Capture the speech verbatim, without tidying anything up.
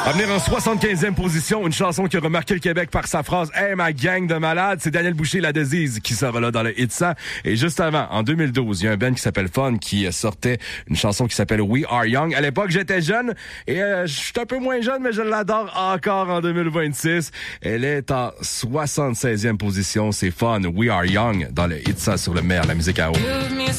À venir en soixante-quinzième position, une chanson qui a remarqué le Québec par sa phrase « Hey, ma gang de malades », c'est Daniel Boucher, La Disease, qui sera là dans le hit cent. Et juste avant, en deux mille douze, il y a un band qui s'appelle Fun qui sortait une chanson qui s'appelle « We Are Young ». À l'époque, j'étais jeune et euh, je suis un peu moins jeune, mais je l'adore encore en deux mille vingt-six. Elle est en soixante-seizième position, c'est Fun, « We Are Young » dans le hit cent sur le maire, la musique à eau.